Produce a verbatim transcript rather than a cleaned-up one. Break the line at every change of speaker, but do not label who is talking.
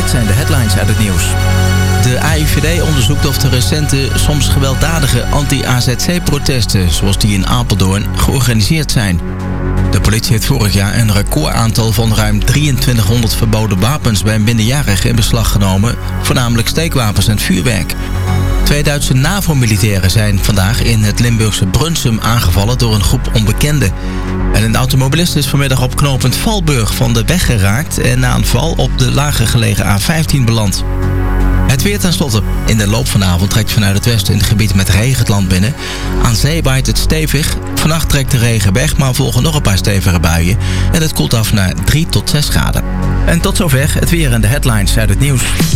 dit zijn de headlines uit het nieuws. De A I V D onderzoekt of de recente, soms gewelddadige anti-A Z C-protesten, zoals die in Apeldoorn, georganiseerd zijn. De politie heeft vorig jaar een recordaantal van ruim drieëntwintighonderd verboden wapens bij minderjarigen in beslag genomen, voornamelijk steekwapens en vuurwerk. Twee Duitse NAVO-militairen zijn vandaag in het Limburgse Brunsum aangevallen door een groep onbekenden. En een automobilist is vanmiddag op knooppunt Valburg van de weg geraakt en na een val op de lager gelegen A vijftien beland. Het weer tenslotte. In de loop van de avond trekt vanuit het westen in het gebied met regen het land binnen. Aan zee waait het stevig. Vannacht trekt de regen weg, maar volgen nog een paar stevige buien. En het koelt af naar drie tot zes graden. En tot zover het weer en de headlines uit het nieuws.